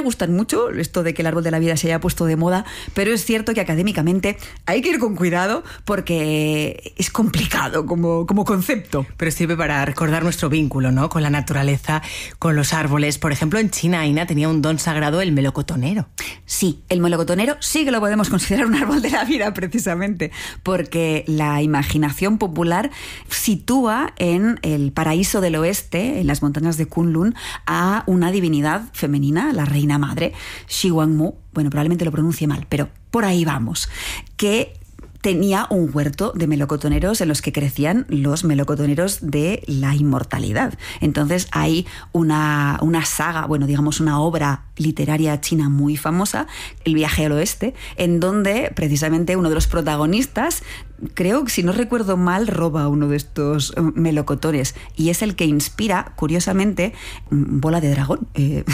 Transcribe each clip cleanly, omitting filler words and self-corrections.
gustan mucho, esto de que el árbol de la vida se haya puesto de moda, pero es cierto que académicamente hay que ir con cuidado porque es complicado como concepto. Pero sirve para recordar nuestro vínculo, ¿no?, con la naturaleza, con los árboles. Por ejemplo, en China, Aina, tenía un don sagrado el melocotonero. Sí, el melocotonero sí que lo podemos considerar un árbol de la vida, precisamente, porque la imaginación popular sitúa en el paraíso del oeste, en las montañas de Kunlun, a una divinidad femenina, la reina madre, Shi Wangmu, bueno, probablemente lo pronuncie mal, pero por ahí vamos, que tenía un huerto de melocotoneros en los que crecían los melocotoneros de la inmortalidad. Entonces hay una saga, bueno, digamos una obra literaria china muy famosa, El viaje al oeste, en donde precisamente uno de los protagonistas, creo que si no recuerdo mal, roba uno de estos melocotones y es el que inspira, curiosamente, Bola de Dragón.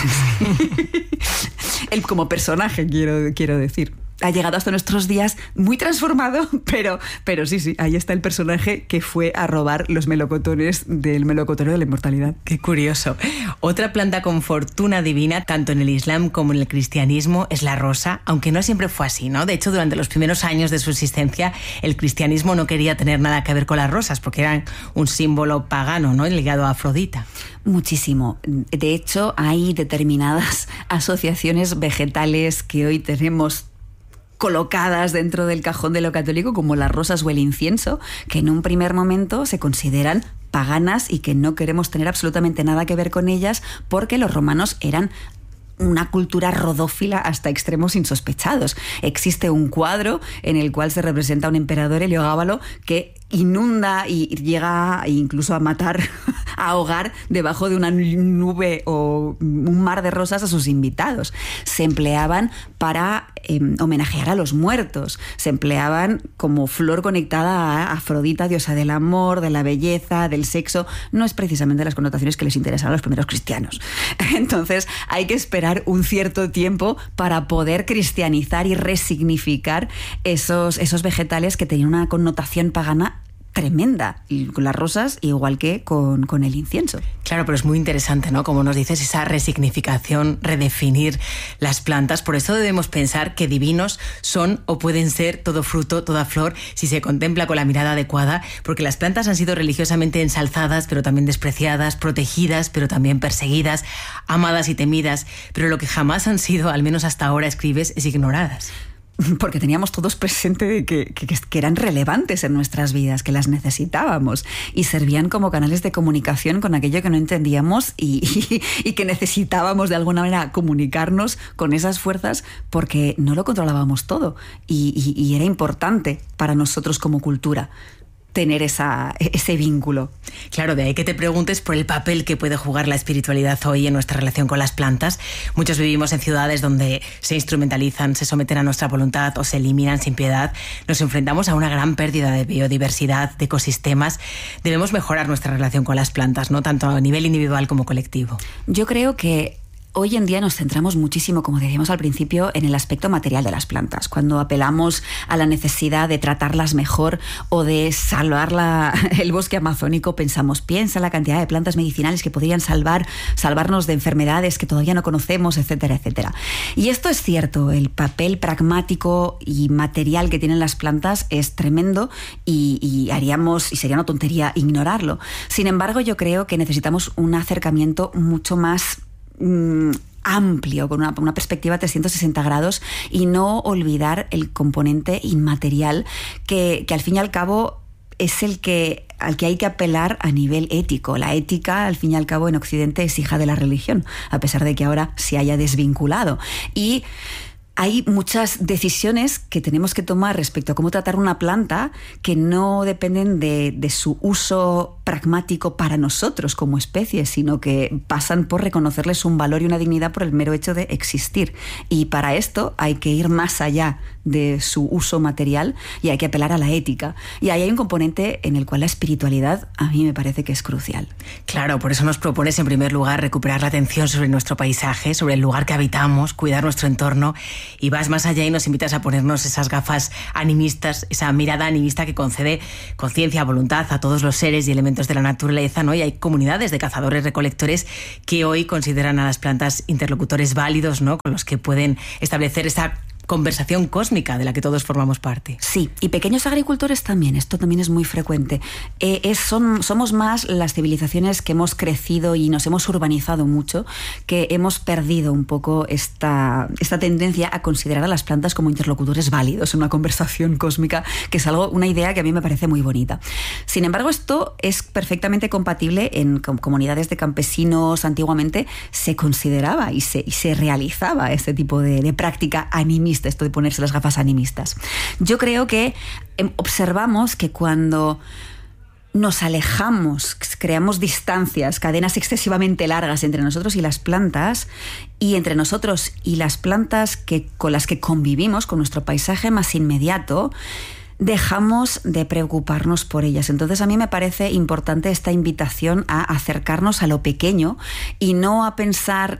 Él como personaje, quiero decir. Ha llegado hasta nuestros días muy transformado, pero sí, ahí está el personaje que fue a robar los melocotones del melocotonero de la inmortalidad. Qué curioso. Otra planta con fortuna divina, tanto en el Islam como en el cristianismo, es la rosa, aunque no siempre fue así, ¿no? De hecho, durante los primeros años de su existencia, el cristianismo no quería tener nada que ver con las rosas, porque eran un símbolo pagano, ¿no?, ligado a Afrodita. Muchísimo. De hecho, hay determinadas asociaciones vegetales que hoy tenemos colocadas dentro del cajón de lo católico, como las rosas o el incienso, que en un primer momento se consideran paganas y que no queremos tener absolutamente nada que ver con ellas porque los romanos eran una cultura rodófila hasta extremos insospechados. Existe un cuadro en el cual se representa a un emperador Heliogábalo que inunda y llega incluso a matar, a ahogar debajo de una nube o un mar de rosas a sus invitados. Se empleaban para homenajear a los muertos, se empleaban como flor conectada a Afrodita, diosa del amor, de la belleza, del sexo. No es precisamente las connotaciones que les interesaban a los primeros cristianos. Entonces hay que esperar un cierto tiempo para poder cristianizar y resignificar esos vegetales que tenían una connotación pagana tremenda, y con las rosas igual que con el incienso. Claro, pero es muy interesante, ¿no?, como nos dices, esa resignificación, redefinir las plantas. Por eso debemos pensar que divinos son o pueden ser todo fruto, toda flor, si se contempla con la mirada adecuada, porque las plantas han sido religiosamente ensalzadas, pero también despreciadas, protegidas, pero también perseguidas, amadas y temidas, pero lo que jamás han sido, al menos hasta ahora escribes, es ignoradas. Porque teníamos todos presente de que eran relevantes en nuestras vidas, que las necesitábamos y servían como canales de comunicación con aquello que no entendíamos y que necesitábamos de alguna manera comunicarnos con esas fuerzas porque no lo controlábamos todo y era importante para nosotros como cultura tener ese vínculo. Claro, de ahí que te preguntes por el papel que puede jugar la espiritualidad hoy en nuestra relación con las plantas. Muchos vivimos en ciudades donde se instrumentalizan, se someten a nuestra voluntad o se eliminan sin piedad. Nos enfrentamos a una gran pérdida de biodiversidad, de ecosistemas. Debemos mejorar nuestra relación con las plantas, ¿no?, tanto a nivel individual como colectivo. Yo creo que hoy en día nos centramos muchísimo, como decíamos al principio, en el aspecto material de las plantas. Cuando apelamos a la necesidad de tratarlas mejor o de salvar el bosque amazónico, piensa en la cantidad de plantas medicinales que podrían salvarnos de enfermedades que todavía no conocemos, etcétera, etcétera. Y esto es cierto, el papel pragmático y material que tienen las plantas es tremendo y sería una tontería ignorarlo. Sin embargo, yo creo que necesitamos un acercamiento mucho más amplio, con una perspectiva 360 grados y no olvidar el componente inmaterial que al fin y al cabo es al que hay que apelar a nivel ético. La ética, al fin y al cabo, en Occidente es hija de la religión, a pesar de que ahora se haya desvinculado. Y hay muchas decisiones que tenemos que tomar respecto a cómo tratar una planta que no dependen de su uso pragmático para nosotros como especie, sino que pasan por reconocerles un valor y una dignidad por el mero hecho de existir. Y para esto hay que ir más allá de su uso material y hay que apelar a la ética. Y ahí hay un componente en el cual la espiritualidad a mí me parece que es crucial. Claro, por eso nos propones en primer lugar recuperar la atención sobre nuestro paisaje, sobre el lugar que habitamos, cuidar nuestro entorno, y vas más allá y nos invitas a ponernos esas gafas animistas, esa mirada animista que concede conciencia, voluntad a todos los seres y elementos elementos de la naturaleza, ¿no? Y hay comunidades de cazadores-recolectores que hoy consideran a las plantas interlocutores válidos, ¿no? Con los que pueden establecer esa conversación cósmica de la que todos formamos parte. Sí, y pequeños agricultores también, esto también es muy frecuente. Somos más las civilizaciones que hemos crecido y nos hemos urbanizado mucho, que hemos perdido un poco esta tendencia a considerar a las plantas como interlocutores válidos en una conversación cósmica, que es una idea que a mí me parece muy bonita. Sin embargo, esto es perfectamente compatible en comunidades de campesinos. Antiguamente se consideraba y se realizaba este tipo de práctica animista, esto de ponerse las gafas animistas. Yo creo que observamos que cuando nos alejamos, creamos distancias, cadenas excesivamente largas entre nosotros y las plantas, y entre nosotros y las plantas con las que convivimos, con nuestro paisaje más inmediato, dejamos de preocuparnos por ellas. Entonces a mí me parece importante esta invitación a acercarnos a lo pequeño y no a pensar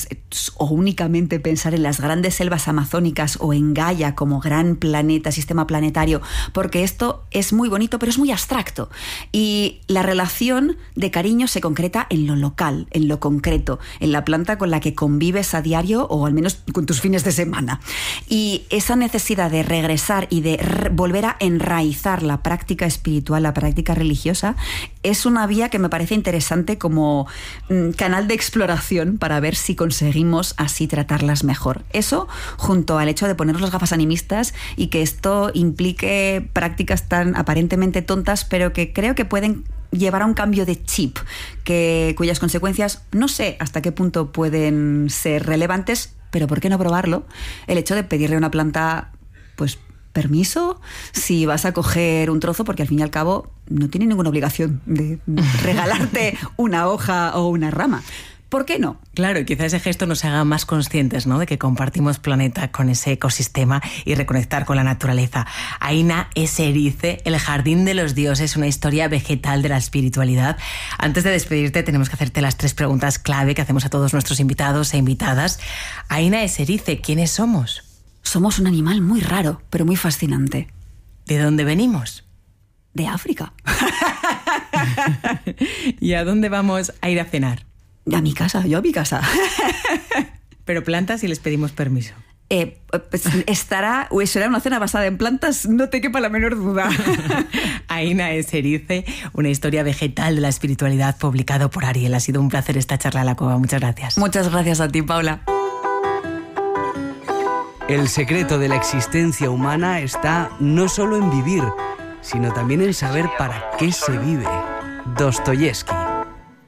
o únicamente pensar en las grandes selvas amazónicas o en Gaia como gran planeta, sistema planetario, porque esto es muy bonito, pero es muy abstracto. Y la relación de cariño se concreta en lo local, en lo concreto, en la planta con la que convives a diario o al menos con tus fines de semana. Y esa necesidad de regresar y de volver a enraizar la práctica espiritual, la práctica religiosa, es una vía que me parece interesante como canal de exploración para ver si conseguimos así tratarlas mejor. Eso, junto al hecho de ponernos las gafas animistas y que esto implique prácticas tan aparentemente tontas, pero que creo que pueden llevar a un cambio de chip, cuyas consecuencias no sé hasta qué punto pueden ser relevantes, pero ¿por qué no probarlo? El hecho de pedirle a una planta, pues, permiso si vas a coger un trozo, porque al fin y al cabo no tiene ninguna obligación de regalarte una hoja o una rama. ¿Por qué no? Claro, y quizá ese gesto nos haga más conscientes, ¿no?, de que compartimos planeta con ese ecosistema y reconectar con la naturaleza. Aina Eserice, El jardín de los dioses, una historia vegetal de la espiritualidad. Antes de despedirte tenemos que hacerte las 3 preguntas clave que hacemos a todos nuestros invitados e invitadas. Aina Eserice, ¿quiénes somos? Somos un animal muy raro, pero muy fascinante. ¿De dónde venimos? De África. ¿Y a dónde vamos a ir a cenar? A mi casa, yo a mi casa. Pero plantas y les pedimos permiso. Será una cena basada en plantas, no te quepa la menor duda. Aina Eserice, una historia vegetal de la espiritualidad, publicado por Ariel. Ha sido un placer esta charla en La Cova. Muchas gracias. Muchas gracias a ti, Paula. El secreto de la existencia humana está no solo en vivir, sino también en saber para qué se vive. Dostoyevski.